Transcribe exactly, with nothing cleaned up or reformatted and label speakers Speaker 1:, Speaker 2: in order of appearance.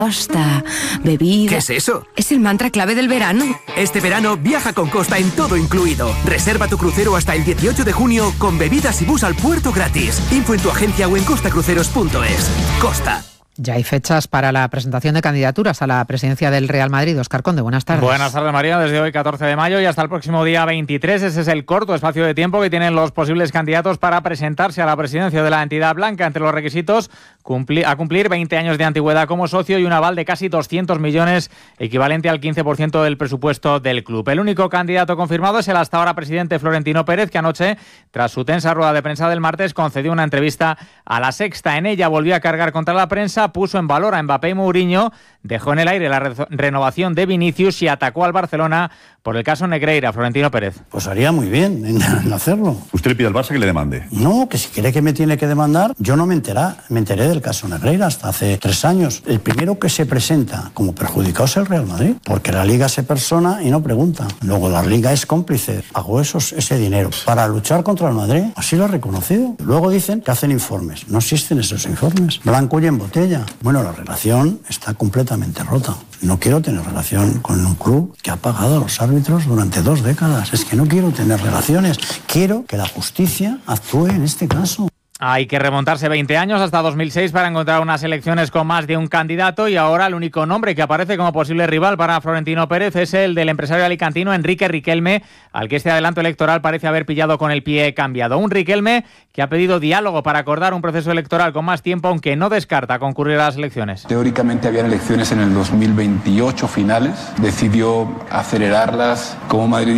Speaker 1: Costa, bebida...
Speaker 2: ¿Qué es eso?
Speaker 1: Es el mantra clave del verano.
Speaker 2: Este verano viaja con Costa en todo incluido. Reserva tu crucero hasta el dieciocho de junio con bebidas y bus al puerto gratis. Info en tu agencia o en costacruceros punto es. Costa.
Speaker 3: Ya hay fechas para la presentación de candidaturas a la presidencia del Real Madrid. Óscar Conde, buenas tardes.
Speaker 4: Buenas tardes, María. Desde hoy, catorce de mayo, y hasta el próximo día veintitrés. Ese es el corto espacio de tiempo que tienen los posibles candidatos para presentarse a la presidencia de la entidad blanca. Entre los requisitos, cumplir, a cumplir veinte años de antigüedad como socio y un aval de casi doscientos millones, equivalente al quince por ciento del presupuesto del club. El único candidato confirmado es el hasta ahora presidente Florentino Pérez, que anoche, tras su tensa rueda de prensa del martes, concedió una entrevista a La Sexta. En ella volvió a cargar contra la prensa, puso en valor a Mbappé y Mourinho, dejó en el aire la re- renovación de Vinicius y atacó al Barcelona por el caso Negreira. Florentino Pérez.
Speaker 5: Pues haría muy bien en, en hacerlo.
Speaker 6: ¿Usted le pide al Barça que le demande?
Speaker 5: No, que si quiere que me tiene que demandar, yo no me enteré, me enteré del caso Negreira hasta hace tres años. El primero que se presenta como perjudicado es el Real Madrid, porque la Liga se persona y no pregunta. Luego la Liga es cómplice, pagó esos, ese dinero para luchar contra el Madrid, así lo ha reconocido. Luego dicen que hacen informes, no existen esos informes. Blanco y en botella. Bueno, la relación está completamente rota. No quiero tener relación con un club que ha pagado a los árbitros durante dos décadas. Es que no quiero tener relaciones. Quiero que la justicia actúe en este caso.
Speaker 4: Hay que remontarse veinte años hasta dos mil seis para encontrar unas elecciones con más de un candidato, y ahora el único nombre que aparece como posible rival para Florentino Pérez es el del empresario alicantino Enrique Riquelme, al que este adelanto electoral parece haber pillado con el pie cambiado. Un Riquelme que ha pedido diálogo para acordar un proceso electoral con más tiempo, aunque no descarta concurrir a las elecciones.
Speaker 7: Teóricamente habían elecciones en el dos mil veintiocho finales, decidió acelerarlas como Madrid.